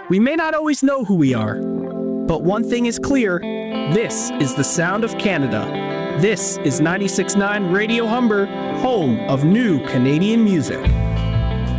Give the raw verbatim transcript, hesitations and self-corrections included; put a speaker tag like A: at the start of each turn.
A: We may not always know who we are, but one thing is clear: this is the sound of Canada. This is ninety-six point nine Radio Humber, home of new Canadian music.